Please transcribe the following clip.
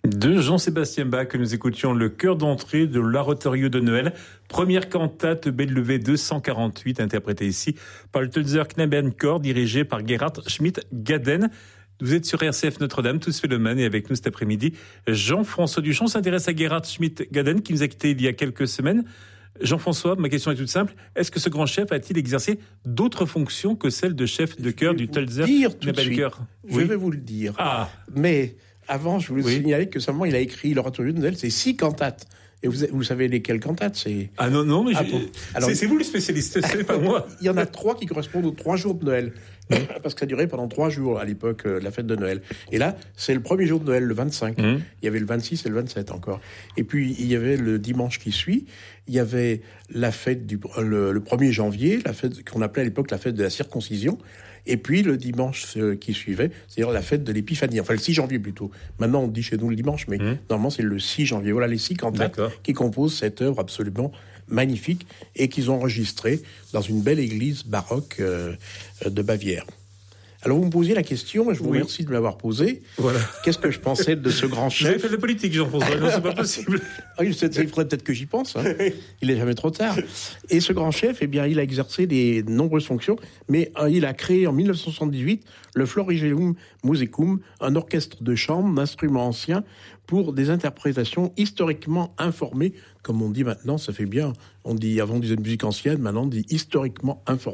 De Jean-Sébastien Bach, que nous écoutions le chœur d'entrée de l'Oratorio de Noël, première cantate Beethoven 248, interprétée ici par le Tölzer Knabenchor, dirigé par Gerhard Schmidt-Gaden. Vous êtes sur RCF Notre-Dame, tous Félomanes, et avec nous cet après-midi, Jean-François Duchamp s'intéresse à Gerhard Schmidt-Gaden, qui nous a quittés il y a quelques semaines. Jean-François, ma question est toute simple. Est-ce que ce grand chef a-t-il exercé d'autres fonctions que celle de chef de chœur du Tölzer Knabenchor ? Je vais vous le dire. Mais avant, je voulais signaler que seulement il a écrit l'Oratorio de Noël, c'est 6 cantates. Et vous savez lesquelles cantates c'est... Ah non, mais Alors, c'est vous le spécialiste, c'est pas moi. Il y en a 3 qui correspondent aux 3 jours de Noël. Parce que ça durait pendant 3 jours à l'époque, la fête de Noël. Et là, c'est le premier jour de Noël, le 25. Il y avait le 26 et le 27 encore. Et puis, il y avait le dimanche qui suit. Il y avait la fête le 1er janvier, la fête qu'on appelait à l'époque la fête de la circoncision. Et puis, le dimanche qui suivait, c'est-à-dire la fête de l'Épiphanie. Enfin, le 6 janvier plutôt. Maintenant, on dit chez nous le dimanche, mais normalement, c'est le 6 janvier. Voilà les 6 cantates qui composent cette œuvre absolument magnifique et qu'ils ont enregistrée dans une belle église baroque de Bavière. Alors, vous me posiez la question, et je vous remercie de me l'avoir posée. Voilà. Qu'est-ce que je pensais de ce grand chef ? Vous avez fait de politique, Jean-François, non, c'est pas possible. Il faudrait peut-être que j'y pense. Il n'est jamais trop tard. Et ce grand chef, eh bien, il a exercé des nombreuses fonctions, mais il a créé en 1978 le Florigelum Musicum, un orchestre de chambre d'instruments anciens pour des interprétations historiquement informées. Comme on dit maintenant, ça fait bien. On dit avant, on disait musique ancienne, maintenant on dit historiquement informée.